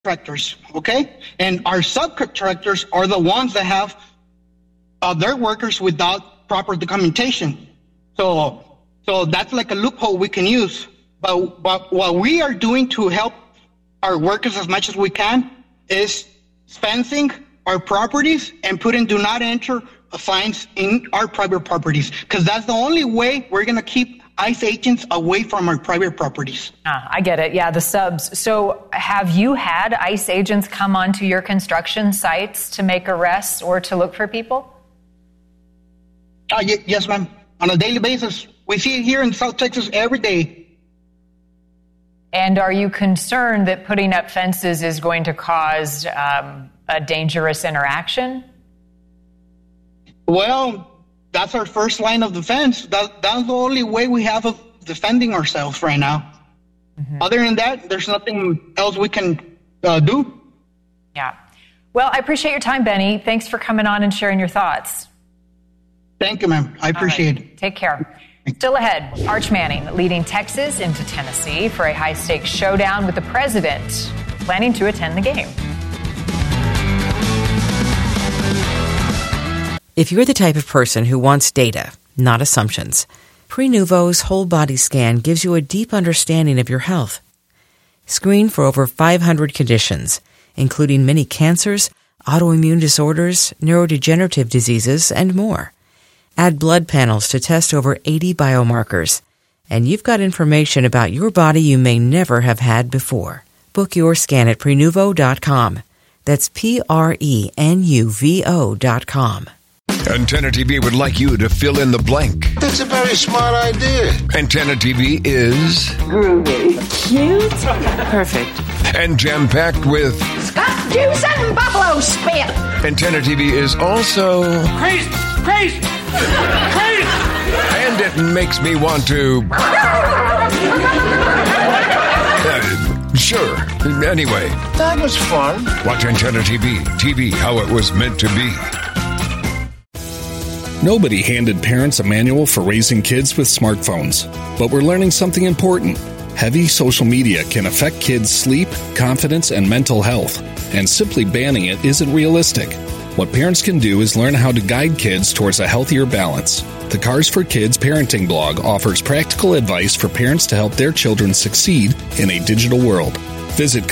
subcontractors, okay? And our subcontractors are the ones that have their workers without proper documentation. So that's like a loophole we can use. But what we are doing to help our workers as much as we can is fencing our properties and putting do not enter signs in our private properties, because that's the only way we're going to keep ICE agents away from our private properties. I get it. Yeah, the subs. So have you had ICE agents come onto your construction sites to make arrests or to look for people? Yes, ma'am. On a daily basis. We see it here in South Texas every day. And are you concerned that putting up fences is going to cause a dangerous interaction? Well, that's our first line of defense. That's the only way we have of defending ourselves right now. Mm-hmm. Other than that, there's nothing else we can do. Yeah. Well, I appreciate your time, Benny. Thanks for coming on and sharing your thoughts. Thank you, ma'am. I appreciate it. Take care. Still ahead, Arch Manning leading Texas into Tennessee for a high-stakes showdown with the president, planning to attend the game. If you're the type of person who wants data, not assumptions, Prenuvo's whole body scan gives you a deep understanding of your health. Screen for over 500 conditions, including many cancers, autoimmune disorders, neurodegenerative diseases, and more. Add blood panels to test over 80 biomarkers, and you've got information about your body you may never have had before. Book your scan at Prenuvo.com. That's Prenuvo.com. Antenna TV would like you to fill in the blank. That's a very smart idea. Antenna TV is groovy, cute, perfect, and jam-packed with Scott juice and buffalo spit. Antenna TV is also crazy. And it makes me want to sure. Anyway, that was fun. Watch Antenna TV how it was meant to be. Nobody handed parents a manual for raising kids with smartphones, but we're learning something important. Heavy social media can affect kids' sleep, confidence, and mental health, and simply banning it isn't realistic. What parents can do is learn how to guide kids towards a healthier balance. The Cars for Kids parenting blog offers practical advice for parents to help their children succeed in a digital world. Visit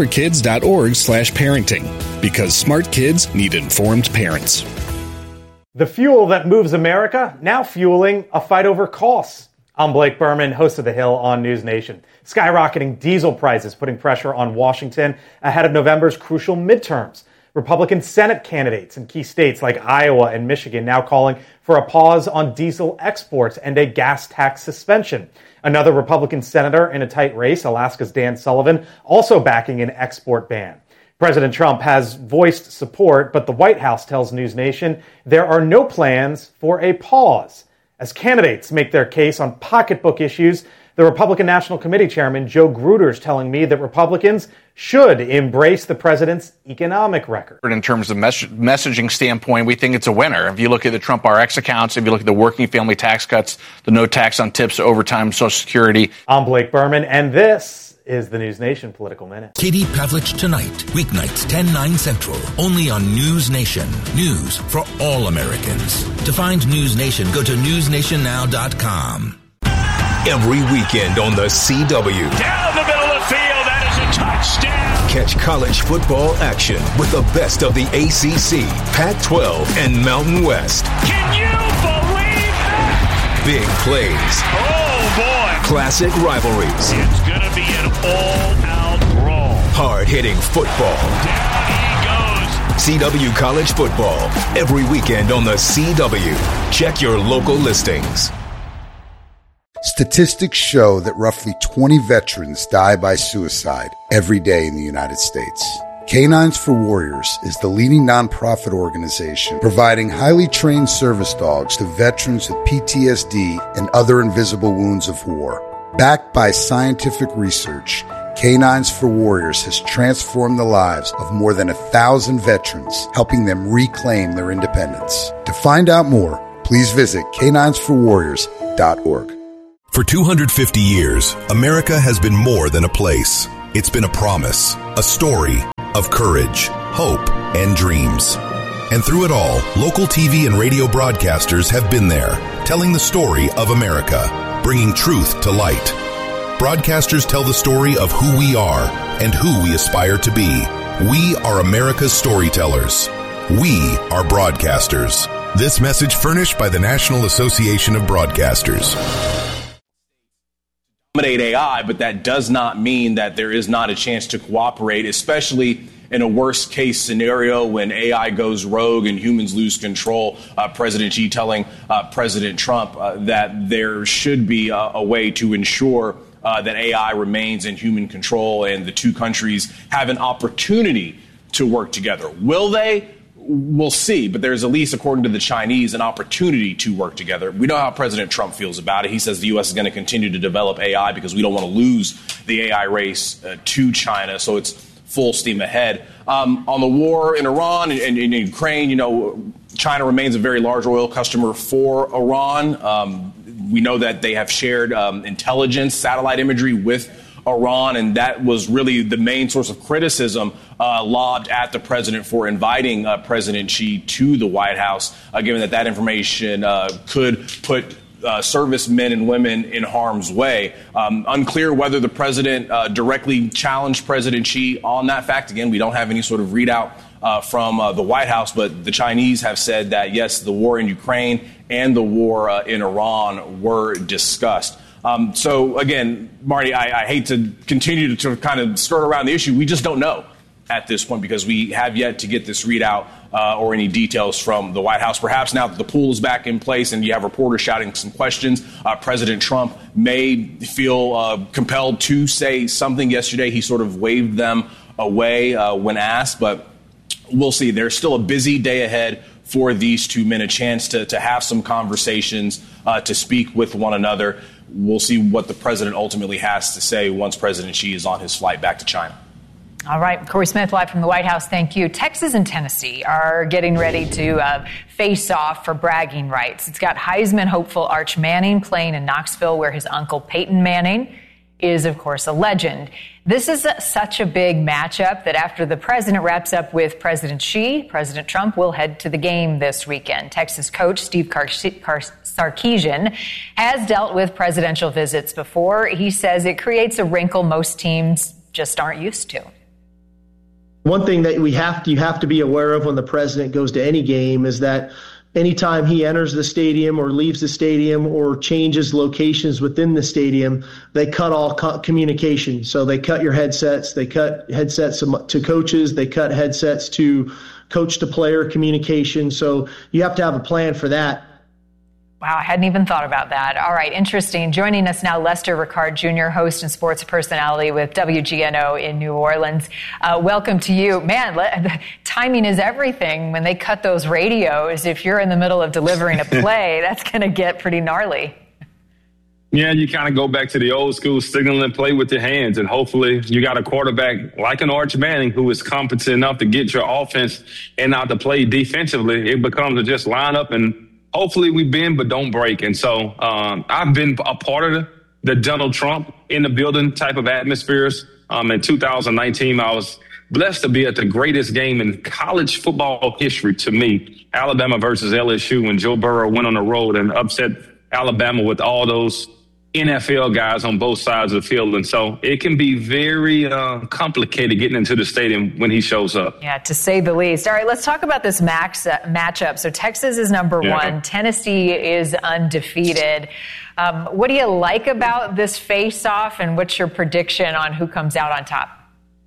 carsforkids.org/parenting, because smart kids need informed parents. The fuel that moves America, now fueling a fight over costs. I'm Blake Berman, host of The Hill on News Nation. Skyrocketing diesel prices putting pressure on Washington ahead of November's crucial midterms. Republican Senate candidates in key states like Iowa and Michigan now calling for a pause on diesel exports and a gas tax suspension. Another Republican senator in a tight race, Alaska's Dan Sullivan, also backing an export ban. President Trump has voiced support, but the White House tells News Nation there are no plans for a pause. As candidates make their case on pocketbook issues, the Republican National Committee Chairman Joe Gruder's telling me that Republicans should embrace the president's economic record. In terms of messaging standpoint, we think it's a winner. If you look at the Trump RX accounts, if you look at the working family tax cuts, the no tax on tips, overtime, Social Security. I'm Blake Berman, and this is the News Nation Political Minute. Katie Pavlich Tonight, weeknights 10/9 Central, only on News Nation. News for all Americans. To find News Nation, go to newsnationnow.com. Every weekend on the CW. Down the middle of the field, that is a touchdown. Catch college football action with the best of the ACC, Pac-12, and Mountain West. Can you believe that? Big plays. Oh, boy. Classic rivalries. It's going to be an all-out brawl. Hard-hitting football. Down he goes. CW College Football. Every weekend on the CW. Check your local listings. Statistics show that roughly 20 veterans die by suicide every day in the United States. Canines for Warriors is the leading nonprofit organization providing highly trained service dogs to veterans with PTSD and other invisible wounds of war. Backed by scientific research, Canines for Warriors has transformed the lives of more than 1,000 veterans, helping them reclaim their independence. To find out more, please visit caninesforwarriors.org. For 250 years, America has been more than a place. It's been a promise, a story of courage, hope, and dreams. And through it all, local TV and radio broadcasters have been there, telling the story of America, bringing truth to light. Broadcasters tell the story of who we are and who we aspire to be. We are America's storytellers. We are broadcasters. This message furnished by the National Association of Broadcasters. Dominate AI, but that does not mean that there is not a chance to cooperate, especially in a worst case scenario when AI goes rogue and humans lose control. President Xi telling President Trump that there should be a way to ensure that AI remains in human control and the two countries have an opportunity to work together. Will they? We'll see. But there's at least, according to the Chinese, an opportunity to work together. We know how President Trump feels about it. He says the U.S. is going to continue to develop AI because we don't want to lose the AI race to China. So it's full steam ahead. On the war in Iran and in Ukraine, you know, China remains a very large oil customer for Iran. We know that they have shared intelligence, satellite imagery with Iran, and that was really the main source of criticism lobbed at the president for inviting President Xi to the White House, given that information could put servicemen and women in harm's way. Unclear whether the president directly challenged President Xi on that fact. Again, we don't have any sort of readout from the White House, but the Chinese have said that, yes, the war in Ukraine and the war in Iran were discussed. So, again, Marty, I hate to continue to kind of skirt around the issue. We just don't know at this point because we have yet to get this readout or any details from the White House. Perhaps now that the pool is back in place and you have reporters shouting some questions, President Trump may feel compelled to say something. Yesterday, he sort of waved them away when asked, but we'll see. There's still a busy day ahead for these two men, a chance to have some conversations, to speak with one another. We'll see what the president ultimately has to say once President Xi is on his flight back to China. All right. Corey Smith, live from the White House. Thank you. Texas and Tennessee are getting ready to face off for bragging rights. It's got Heisman hopeful Arch Manning playing in Knoxville, where his uncle Peyton Manning is, of course, a legend. This is such a big matchup that after the president wraps up with President Xi, President Trump will head to the game this weekend. Texas coach Steve Sarkisian has dealt with presidential visits before. He says it creates a wrinkle most teams just aren't used to. One thing that you have to be aware of when the president goes to any game is that anytime he enters the stadium or leaves the stadium or changes locations within the stadium, they cut all communication. So they cut your headsets, they cut headsets to coaches, they cut headsets to coach-to-player communication. So you have to have a plan for that. Wow, I hadn't even thought about that. All right, interesting. Joining us now, Lester Ricard Jr., host and sports personality with WGNO in New Orleans. Welcome to you. Man, the timing is everything. When they cut those radios, if you're in the middle of delivering a play, that's going to get pretty gnarly. Yeah, you kind of go back to the old school signal and play with your hands. And hopefully you got a quarterback like an Arch Manning who is competent enough to get your offense and not to play defensively. It becomes a just line up and hopefully we bend but don't break. And so I've been a part of the Donald Trump in the building type of atmospheres. In 2019, I was blessed to be at the greatest game in college football history to me, Alabama versus LSU, when Joe Burrow went on the road and upset Alabama with all those NFL guys on both sides of the field. And so it can be very complicated getting into the stadium when he shows up. Yeah, to say the least. All right, let's talk about this matchup. So Texas is number one. Tennessee is undefeated. What do you like about this face-off, and what's your prediction on who comes out on top?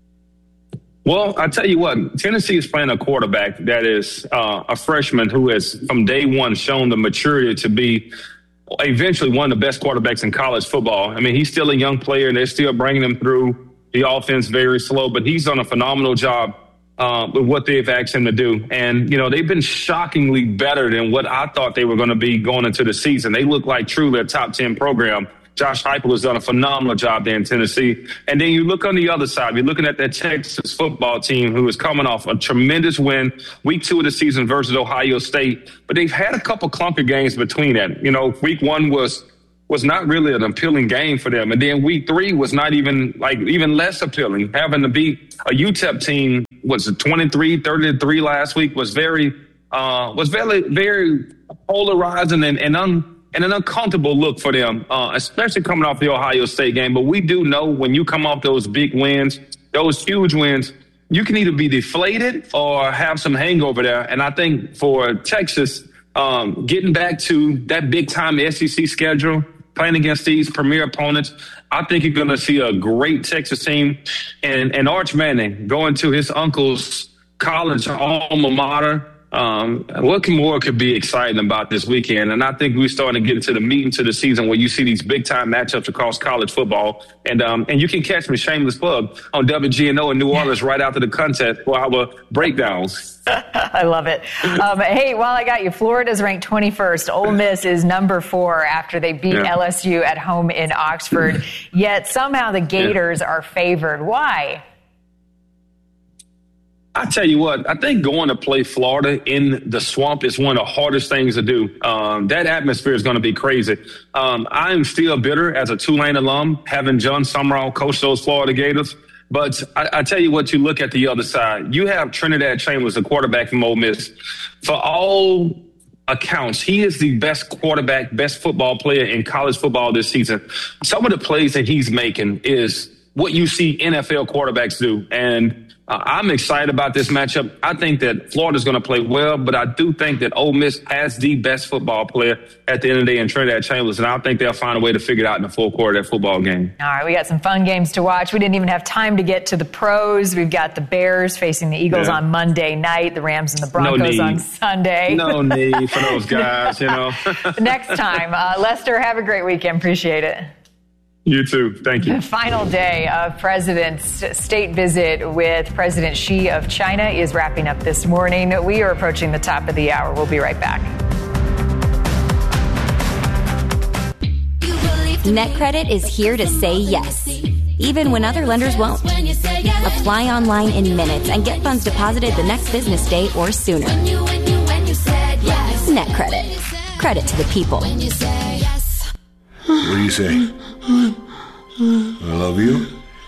Well, I tell you what, Tennessee is playing a quarterback that is a freshman who has, from day one, shown the maturity to be eventually one of the best quarterbacks in college football. I mean, he's still a young player, and they're still bringing him through the offense very slow, but he's done a phenomenal job with what they've asked him to do. And, you know, they've been shockingly better than what I thought they were going to be going into the season. They look like truly a top 10 program. Josh Heupel has done a phenomenal job there in Tennessee. And then you look on the other side, you're looking at that Texas football team who is coming off a tremendous win, week 2 of the season versus Ohio State. But they've had a couple clunker games between that. You know, week 1 was was not really an appealing game for them. And then week 3 was not even less appealing. Having to beat a UTEP team, was it 23-33 last week, was very polarizing and an uncomfortable look for them, especially coming off the Ohio State game. But we do know when you come off those big wins, those huge wins, you can either be deflated or have some hangover there. And I think for Texas, getting back to that big-time SEC schedule, playing against these premier opponents, I think you're going to see a great Texas team. And Arch Manning going to his uncle's college alma mater. What more could be exciting about this weekend? And I think we're starting to get into the meat into the season where you see these big-time matchups across college football. And you can catch me, shameless plug, on WGNO in New Orleans right after the contest for our breakdowns. I love it. Hey, while I got you, Florida's ranked 21st. Ole Miss is number 4 after they beat LSU at home in Oxford. Yet somehow the Gators are favored. Why? I tell you what, I think going to play Florida in the swamp is one of the hardest things to do. That atmosphere is going to be crazy. I am still bitter as a Tulane alum, having John Summerall coach those Florida Gators. But I tell you what, you look at the other side. You have Trinidad Chambers, the quarterback from Ole Miss. For all accounts, he is the best quarterback, best football player in college football this season. Some of the plays that he's making is what you see NFL quarterbacks do. And I'm excited about this matchup. I think that Florida's going to play well, but I do think that Ole Miss has the best football player at the end of the day in Trinidad Chambers, and I think they'll find a way to figure it out in the full quarter of that football game. All right, we got some fun games to watch. We didn't even have time to get to the pros. We've got the Bears facing the Eagles on Monday night, the Rams and the Broncos on Sunday. No need for those guys, Next time. Lester, have a great weekend. Appreciate it. You too. Thank you. The final day of President's state visit with President Xi of China is wrapping up this morning. We are approaching the top of the hour. We'll be right back. NetCredit is here to say yes, even when other lenders won't. Apply online in minutes and get funds deposited the next business day or sooner. NetCredit. Credit to the people. What do you say? I love you.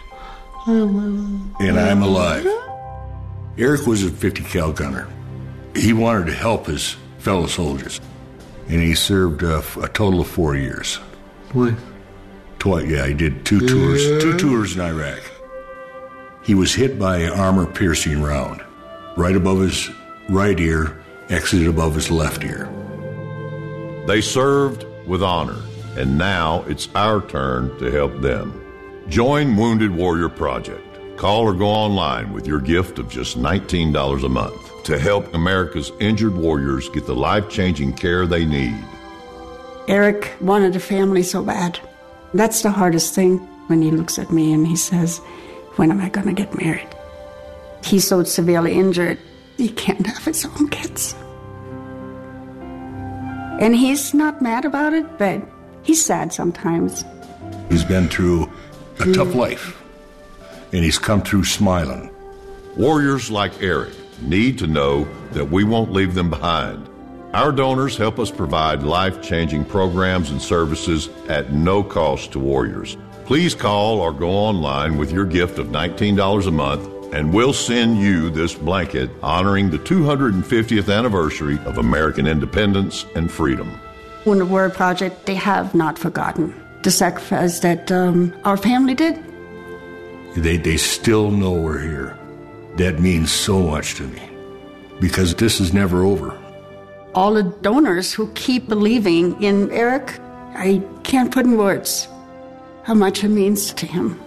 And I'm alive. Eric was a 50 cal gunner. He wanted to help his fellow soldiers. And he served a total of 4 years. What? Twice, yeah, he did two tours in Iraq. He was hit by an armor-piercing round. Right above his right ear, exited above his left ear. They served with honor. And now it's our turn to help them. Join Wounded Warrior Project. Call or go online with your gift of just $19 a month to help America's injured warriors get the life-changing care they need. Eric wanted a family so bad. That's the hardest thing when he looks at me and he says, when am I going to get married? He's so severely injured, he can't have his own kids. And he's not mad about it, but he's sad sometimes. He's been through a tough life, and he's come through smiling. Warriors like Eric need to know that we won't leave them behind. Our donors help us provide life-changing programs and services at no cost to warriors. Please call or go online with your gift of $19 a month, and we'll send you this blanket honoring the 250th anniversary of American independence and freedom. Wounded Warrior Project, they have not forgotten the sacrifice that our family did. They still know we're here. That means so much to me, because this is never over. All the donors who keep believing in Eric, I can't put in words how much it means to him.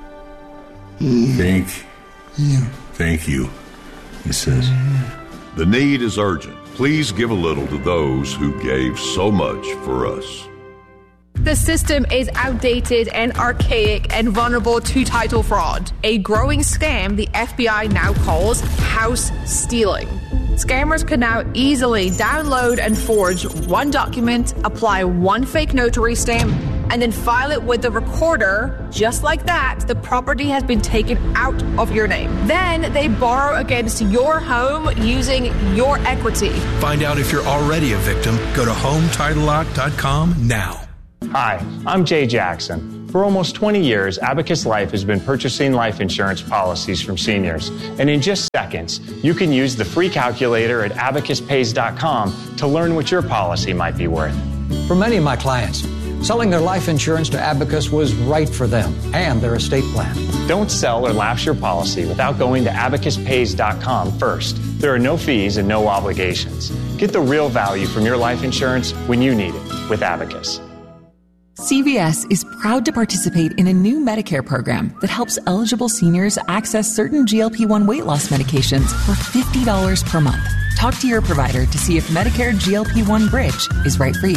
Thank you, he says. The need is urgent. Please give a little to those who gave so much for us. The system is outdated and archaic and vulnerable to title fraud, a growing scam the FBI now calls house stealing. Scammers can now easily download and forge one document, apply one fake notary stamp, and then file it with the recorder. Just like that, the property has been taken out of your name. Then they borrow against your home using your equity. Find out if you're already a victim. Go to HomeTitleLock.com now. Hi, I'm Jay Jackson. For almost 20 years, Abacus Life has been purchasing life insurance policies from seniors. And in just seconds, you can use the free calculator at abacuspays.com to learn what your policy might be worth. For many of my clients, selling their life insurance to Abacus was right for them and their estate plan. Don't sell or lapse your policy without going to abacuspays.com first. There are no fees and no obligations. Get the real value from your life insurance when you need it with Abacus. CVS is proud to participate in a new Medicare program that helps eligible seniors access certain GLP-1 weight loss medications for $50 per month. Talk to your provider to see if Medicare GLP-1 Bridge is right for you.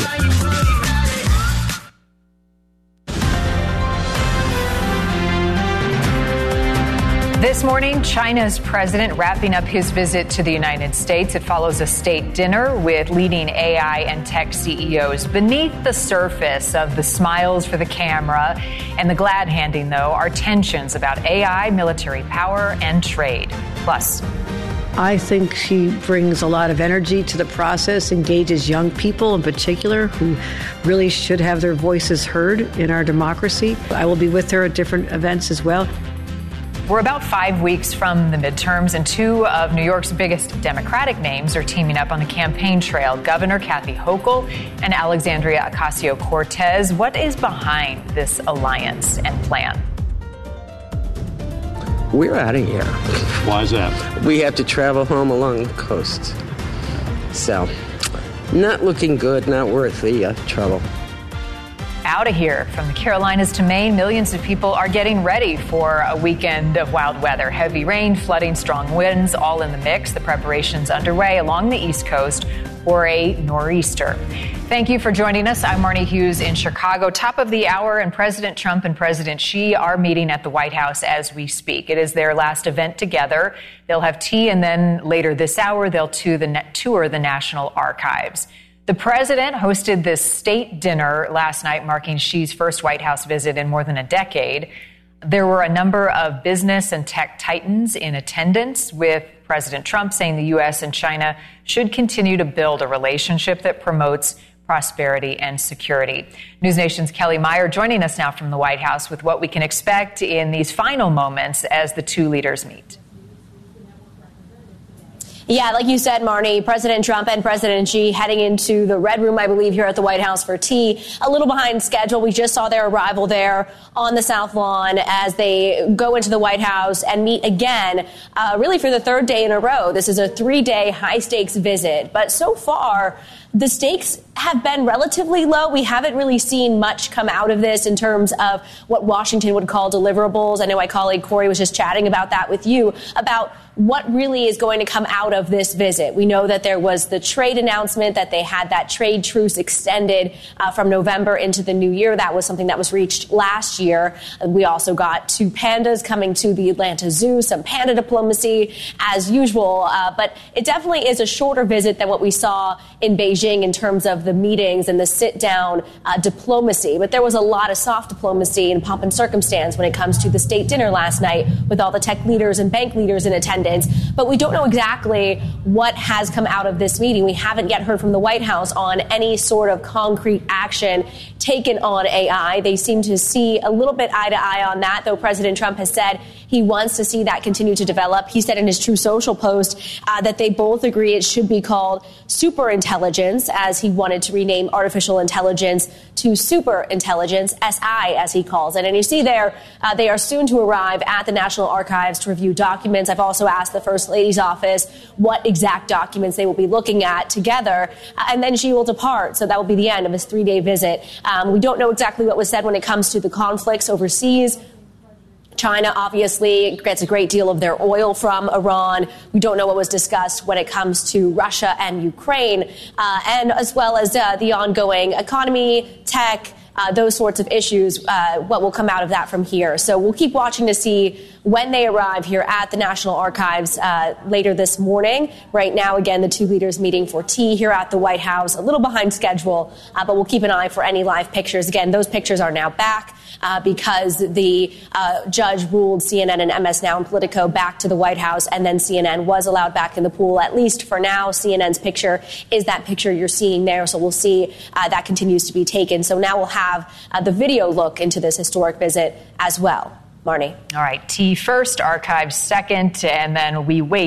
This morning, China's president wrapping up his visit to the United States. It follows a state dinner with leading AI and tech CEOs. Beneath the surface of the smiles for the camera and the glad handing, though, are tensions about AI, military power, and trade. Plus, I think she brings a lot of energy to the process, engages young people in particular who really should have their voices heard in our democracy. I will be with her at different events as well. We're about 5 weeks from the midterms, and two of New York's biggest Democratic names are teaming up on the campaign trail. Governor Kathy Hochul and Alexandria Ocasio-Cortez. What is behind this alliance and plan? We're out of here. Why is that? We have to travel home along the coast. So, not looking good, not worth the trouble. Out of here. From the Carolinas to Maine, millions of people are getting ready for a weekend of wild weather. Heavy rain, flooding, strong winds, all in the mix. The preparations underway along the East Coast for a nor'easter. Thank you for joining us. I'm Marnie Hughes in Chicago. Top of the hour, and President Trump and President Xi are meeting at the White House as we speak. It is their last event together. They'll have tea, and then later this hour, they'll tour the National Archives. The president hosted this state dinner last night, marking Xi's first White House visit in more than a decade. There were a number of business and tech titans in attendance, with President Trump saying the U.S. and China should continue to build a relationship that promotes prosperity and security. News Nation's Kelly Meyer joining us now from the White House with what we can expect in these final moments as the two leaders meet. Yeah, like you said, Marnie, President Trump and President Xi heading into the Red Room, I believe, here at the White House for tea. A little behind schedule. We just saw their arrival there on the South Lawn as they go into the White House and meet again, really for the third day in a row. This is a 3-day high-stakes visit. But so far, the stakes have been relatively low. We haven't really seen much come out of this in terms of what Washington would call deliverables. I know my colleague Corey was just chatting about that with you, about what really is going to come out of this visit. We know that there was the trade announcement, that they had that trade truce extended from November into the new year. That was something that was reached last year. We also got two pandas coming to the Atlanta Zoo, some panda diplomacy as usual. But it definitely is a shorter visit than what we saw in Beijing in terms of the meetings and the sit-down diplomacy. But there was a lot of soft diplomacy and pomp and circumstance when it comes to the state dinner last night with all the tech leaders and bank leaders in attendance. But we don't know exactly what has come out of this meeting. We haven't yet heard from the White House on any sort of concrete action taken on AI. They seem to see a little bit eye to eye on that, though President Trump has said he wants to see that continue to develop. He said in his Truth Social post that they both agree it should be called super intelligence, as he wanted to rename artificial intelligence to super intelligence, SI as he calls it. And you see there, they are soon to arrive at the National Archives to review documents. I've also asked the First Lady's office what exact documents they will be looking at together, and then she will depart. So that will be the end of his 3-day visit. We don't know exactly what was said when it comes to the conflicts overseas. China obviously gets a great deal of their oil from Iran. We don't know what was discussed when it comes to Russia and Ukraine, and as well as the ongoing economy, tech, those sorts of issues, what will come out of that from here. So we'll keep watching to see when they arrive here at the National Archives later this morning. Right now, again, the two leaders meeting for tea here at the White House, a little behind schedule, but we'll keep an eye for any live pictures. Again, those pictures are now back because the judge ruled CNN and MS Now and Politico back to the White House, and then CNN was allowed back in the pool. At least for now, CNN's picture is that picture you're seeing there, so we'll see that continues to be taken. So now we'll have the video look into this historic visit as well. Marnie. All right, tea first, archives second, and then we wait